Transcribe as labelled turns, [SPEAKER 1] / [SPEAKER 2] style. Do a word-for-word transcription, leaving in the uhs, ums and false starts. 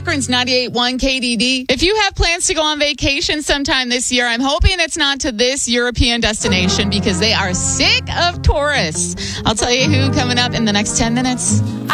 [SPEAKER 1] Akron's ninety-eight point one K D D. If you have plans to go on vacation sometime this year, I'm hoping it's not to this European destination because they are sick of tourists. I'll tell you who coming up in the next ten minutes.